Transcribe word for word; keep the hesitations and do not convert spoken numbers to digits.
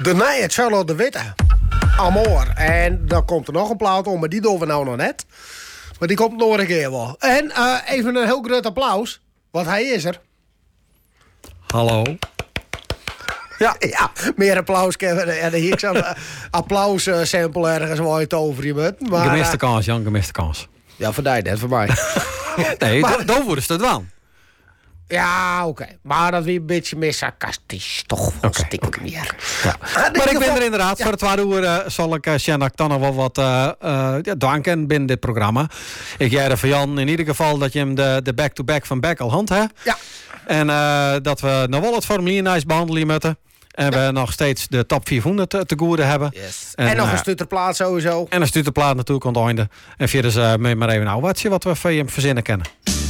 De nee, Charlotte de Witte. Amor. En dan komt er nog een plaat om, maar die doen we nou nog net. Maar die komt nog een keer wel. En uh, even een heel groot applaus. Want hij is er. Hallo. Ja, ja, meer applaus. En hier zo'n uh, applaus uh, sample ergens waar je het over je bent. Maar, gemiste uh, kans, Jan, gemiste kans. Ja, voor mij net, voor mij. Nee, maar, dan worden ze het wel. Ja, oké. Okay. Maar dat weer een beetje meer sarcastisch. Toch wel okay, stiekem okay. meer. Ja. Maar ik ben geval, er inderdaad. Ja. Voor het tweede uur uh, zal ik uh, Sjanak dan nog wel wat uh, uh, ja, danken binnen dit programma. Ik jij van Jan in ieder geval dat je hem de, de back-to-back van Beck al hand hebt. Ja. En uh, dat we nog wel het formulier nice behandelen moeten. En ja. we nog steeds de top vierhonderd te, te goede hebben. Yes. En, en nog uh, een stutterplaat sowieso. En een stutterplaat natuurlijk aan het einde. En verder uh, maar even een ouderwetse wat we van je verzinnen kennen.